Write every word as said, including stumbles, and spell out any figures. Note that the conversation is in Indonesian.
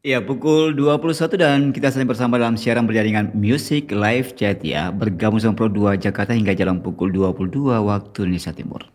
Iya, pukul dua puluh satu dan kita saling bersama dalam siaran berjaringan Music Live Chat ya, bergabung sama Pro dua Jakarta hingga jalan pukul dua puluh dua waktu Indonesia Timur.